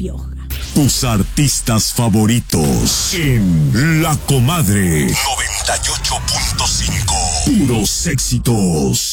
Pioja. Tus artistas favoritos en La Comadre 98.5. Puros éxitos.